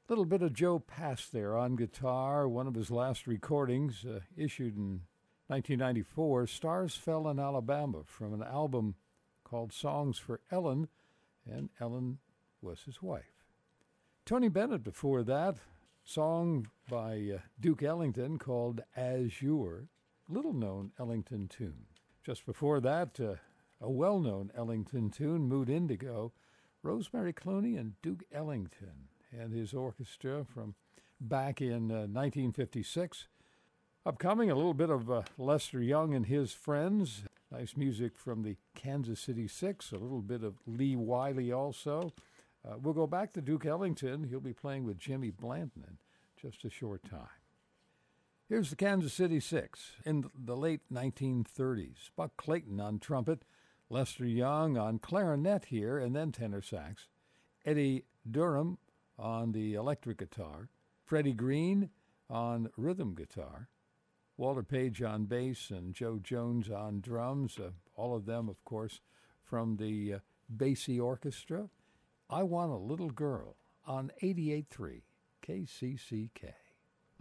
Little bit of Joe Pass there on guitar, one of his last recordings, issued in 1994, Stars Fell in Alabama, from an album called Songs for Ellen, and Ellen was his wife. Tony Bennett before that, song by Duke Ellington called Azure, little-known Ellington tune. Just before that, a well-known Ellington tune, Mood Indigo, Rosemary Clooney and Duke Ellington and his orchestra from back in 1956. Upcoming, a little bit of Lester Young and his friends. Nice music from the Kansas City Six, a little bit of Lee Wiley also. We'll go back to Duke Ellington. He'll be playing with Jimmy Blanton in just a short time. Here's the Kansas City Six in the late 1930s. Buck Clayton on trumpet, Lester Young on clarinet here, and then tenor sax, Eddie Durham on the electric guitar, Freddie Green on rhythm guitar, Walter Page on bass, and Joe Jones on drums, all of them, of course, from the Basie Orchestra. I Want a Little Girl on 88.3 KCCK.